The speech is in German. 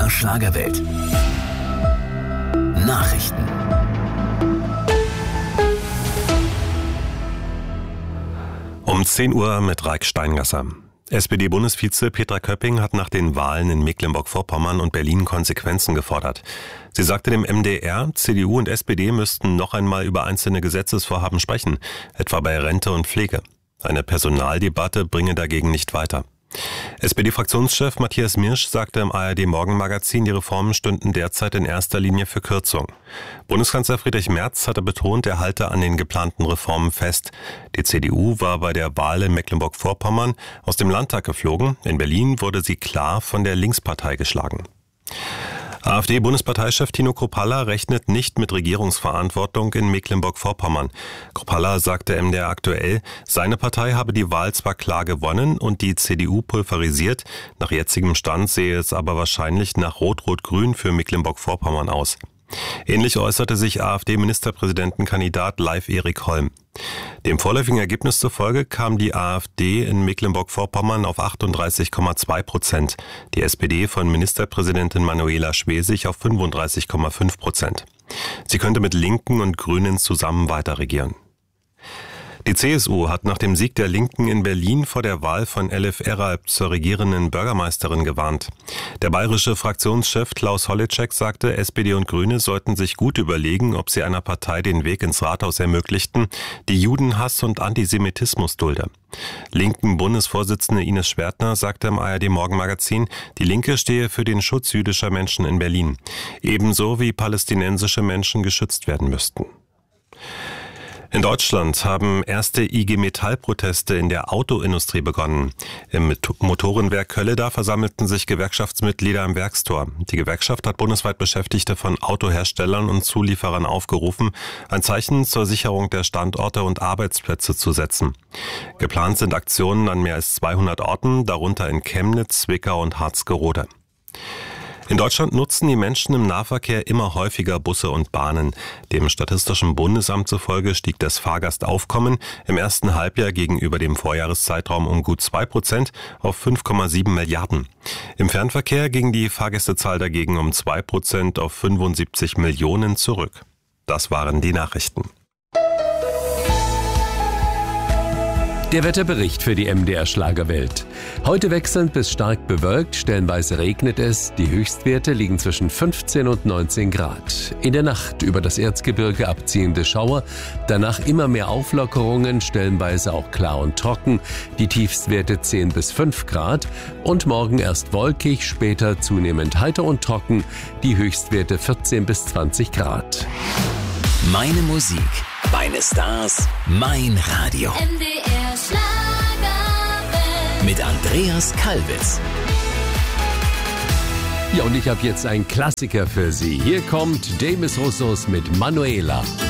MDR Schlagerwelt. Nachrichten. Um 10 Uhr mit Raik Steingasser. SPD-Bundesvize Petra Köpping hat nach den Wahlen in Mecklenburg-Vorpommern und Berlin Konsequenzen gefordert. Sie sagte dem MDR, CDU und SPD müssten noch einmal über einzelne Gesetzesvorhaben sprechen, etwa bei Rente und Pflege. Eine Personaldebatte bringe dagegen nicht weiter. SPD-Fraktionschef Matthias Mirsch sagte im ARD-Morgenmagazin, die Reformen stünden derzeit in erster Linie für Kürzung. Bundeskanzler Friedrich Merz hatte betont, er halte an den geplanten Reformen fest. Die CDU war bei der Wahl in Mecklenburg-Vorpommern aus dem Landtag geflogen. In Berlin wurde sie klar von der Linkspartei geschlagen. AfD-Bundesparteichef Tino Kruppalla rechnet nicht mit Regierungsverantwortung in Mecklenburg-Vorpommern. Kruppalla sagte MDR aktuell, seine Partei habe die Wahl zwar klar gewonnen und die CDU pulverisiert, nach jetzigem Stand sehe es aber wahrscheinlich nach Rot-Rot-Grün für Mecklenburg-Vorpommern aus. Ähnlich äußerte sich AfD-Ministerpräsidentenkandidat Leif Erik Holm. Dem vorläufigen Ergebnis zufolge kam die AfD in Mecklenburg-Vorpommern auf 38,2%, die SPD von Ministerpräsidentin Manuela Schwesig auf 35,5%. Sie könnte mit Linken und Grünen zusammen weiter regieren. Die CSU hat nach dem Sieg der Linken in Berlin vor der Wahl von Elif Eralp zur regierenden Bürgermeisterin gewarnt. Der bayerische Fraktionschef Klaus Holleczek sagte, SPD und Grüne sollten sich gut überlegen, ob sie einer Partei den Weg ins Rathaus ermöglichten, die Judenhass und Antisemitismus dulde. Linken Bundesvorsitzende Ines Schwertner sagte im ARD-Morgenmagazin, die Linke stehe für den Schutz jüdischer Menschen in Berlin, ebenso wie palästinensische Menschen geschützt werden müssten. In Deutschland haben erste IG Metall-Proteste in der Autoindustrie begonnen. Im Motorenwerk Kölleda versammelten sich Gewerkschaftsmitglieder am Werkstor. Die Gewerkschaft hat bundesweit Beschäftigte von Autoherstellern und Zulieferern aufgerufen, ein Zeichen zur Sicherung der Standorte und Arbeitsplätze zu setzen. Geplant sind Aktionen an mehr als 200 Orten, darunter in Chemnitz, Zwickau und Harzgerode. In Deutschland nutzen die Menschen im Nahverkehr immer häufiger Busse und Bahnen. Dem Statistischen Bundesamt zufolge stieg das Fahrgastaufkommen im ersten Halbjahr gegenüber dem Vorjahreszeitraum um gut 2% auf 5,7 Milliarden. Im Fernverkehr ging die Fahrgästezahl dagegen um 2% auf 75 Millionen zurück. Das waren die Nachrichten. Der Wetterbericht für die MDR Schlagerwelt. Heute wechselnd bis stark bewölkt, stellenweise regnet es. Die Höchstwerte liegen zwischen 15 und 19 Grad. In der Nacht über das Erzgebirge abziehende Schauer, danach immer mehr Auflockerungen, stellenweise auch klar und trocken. Die Tiefstwerte 10 bis 5 Grad und morgen erst wolkig, später zunehmend heiter und trocken. Die Höchstwerte 14 bis 20 Grad. Meine Musik, meine Stars, mein Radio. MDR Schlagerwelt. Mit Andreas Kalbitz. Ja, und ich habe jetzt einen Klassiker für Sie. Hier kommt Demis Roussos mit Manuela.